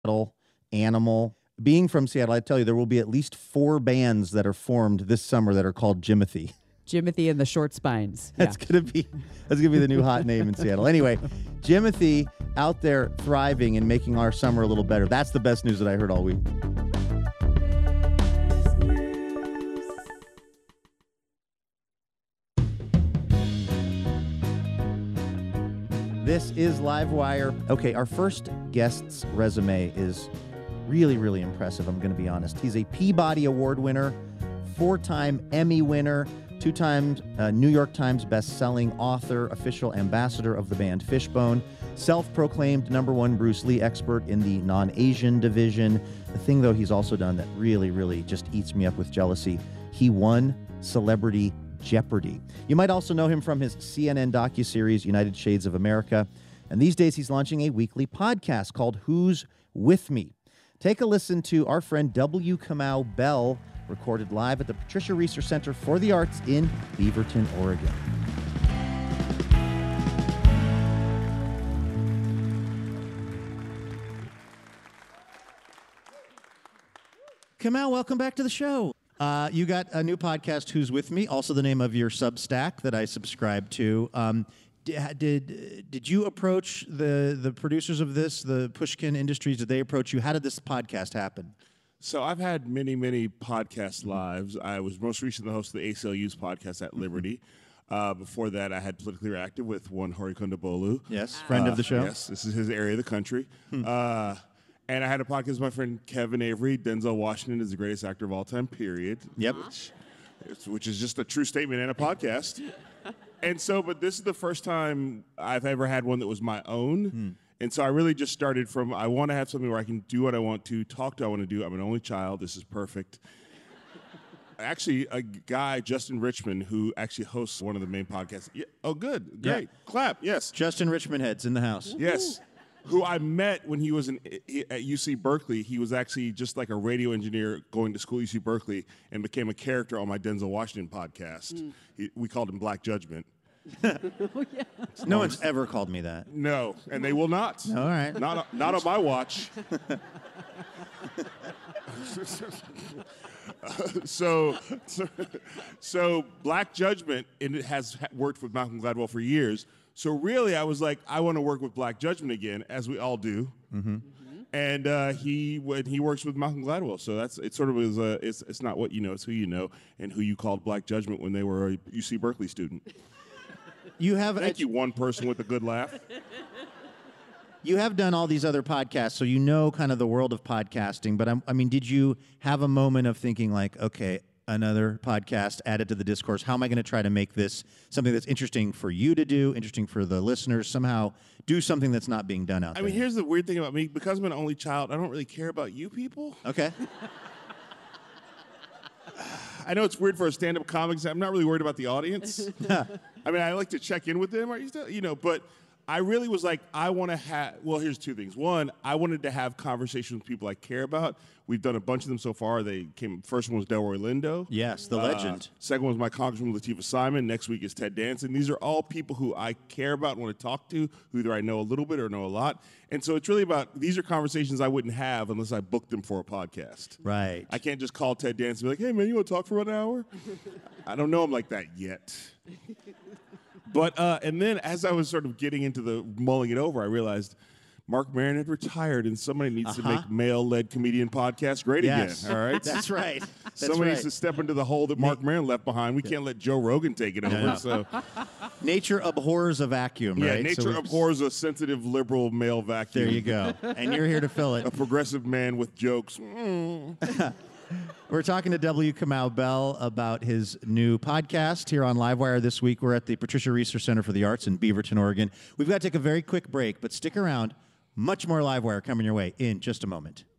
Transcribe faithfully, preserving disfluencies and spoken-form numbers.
Seattle, Animal. Being from Seattle, I tell you, there will be at least four bands that are formed this summer that are called Jimothy. Jimothy and the Short Spines. That's yeah. gonna be that's gonna be the new hot name in Seattle. Anyway, Jimothy out there thriving and making our summer a little better. That's the best news that I heard all week. This is Livewire. Okay, our first guest's resume is really, really impressive, I'm going to be honest. He's a Peabody Award winner, four-time Emmy winner, two-time uh, New York Times best-selling author, official ambassador of the band Fishbone, self-proclaimed number one Bruce Lee expert in the non-Asian division. The thing, though, he's also done that really, really just eats me up with jealousy, he won Celebrity Jeopardy! You might also know him from his C N N docuseries, United Shades of America. And these days, he's launching a weekly podcast called Who's With Me? Take a listen to our friend W. Kamau Bell, recorded live at the Patricia Reeser Center for the Arts in Beaverton, Oregon. Kamau, welcome back to the show. Uh, you got a new podcast, Who's With Me, also the name of your Substack that I subscribe to. Um, did, did did you approach the the producers of this, the Pushkin Industries? Did they approach you? How did this podcast happen? So I've had many, many podcast lives. I was most recently the host of the A C L U's podcast at Liberty. Uh, before that, I had Politically Reactive with one Hari Kondabolu. Yes, friend uh, of the show. Yes, this is his area of the country. Hmm. Uh, and I had a podcast with my friend Kevin Avery. Denzel Washington is the greatest actor of all time, period. Yep. Which, which is just a true statement and a podcast. And so, but this is the first time I've ever had one that was my own. Hmm. And so I really just started from, I want to have something where I can do what I want to, talk to what I want to do. I'm an only child. This is perfect. Actually, a guy, Justin Richmond, who actually hosts one of the main podcasts. Yeah, oh, good. Great. Yeah. Clap. Yes. Justin Richmond heads in the house. Yes. Who I met when he was in, at U C Berkeley. He was actually just like a radio engineer going to school at U C Berkeley and became a character on my Denzel Washington podcast. Mm. He, we called him Black Judgment. Oh, yeah. No one's ever called me that. No, and they will not. All right. Not, not on my watch. so, so, so Black Judgment, and it has worked with Malcolm Gladwell for years. So really, I was like, I want to work with Black Judgment again, as we all do. Mm-hmm. Mm-hmm. And uh, he when he works with Malcolm Gladwell, so that's it. Sort of is a it's it's not what you know, it's who you know, and who you called Black Judgment when they were a U C Berkeley student. You have thank you, one person with a good laugh. You have done all these other podcasts, so you know kind of the world of podcasting. But I'm, I mean, did you have a moment of thinking like, okay, another podcast added to the discourse? How am I going to try to make this something that's interesting for you to do, interesting for the listeners? Somehow do something that's not being done out I there. mean, here's the weird thing about me: because I'm an only child, I don't really care about you people. Okay. I know it's weird for a stand-up comic. I'm not really worried about the audience. I mean, I like to check in with them, are you still, you know, but I really was like, I want to have, well, here's two things. One, I wanted to have conversations with people I care about. We've done a bunch of them so far. They came, first one was Delroy Lindo. Yes, the uh, legend. Second one was my Congresswoman Latifah Simon. Next week is Ted Danson. These are all people who I care about and want to talk to, who either I know a little bit or know a lot. And so it's really about, these are conversations I wouldn't have unless I booked them for a podcast. Right. I can't just call Ted Danson and be like, hey, man, you want to talk for an hour? I don't know him like that yet. But, uh, and then as I was sort of getting into the mulling it over, I realized Marc Maron had retired, and somebody needs uh-huh. to make male-led comedian podcasts great yes. again, all right? That's right. That's somebody right. needs to step into the hole that Marc Maron left behind. We yeah. can't let Joe Rogan take it over. Yeah. So, nature abhors a vacuum, yeah, right? nature so abhors a sensitive, liberal male vacuum. There you go. And you're here to fill it. A progressive man with jokes. Mm. We're talking to W. Kamau Bell about his new podcast here on Livewire this week. We're at the Patricia Reeser Center for the Arts in Beaverton, Oregon. We've got to take a very quick break, but stick around. Much more Livewire coming your way in just a moment.